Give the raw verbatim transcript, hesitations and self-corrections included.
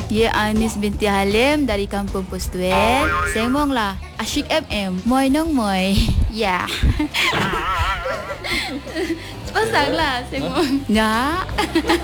Ye Anis binti Halim dari Kampung Postuen. Semong lah Asyik M M. Moi nong moi. Ya. Pasang lah semong. Ya.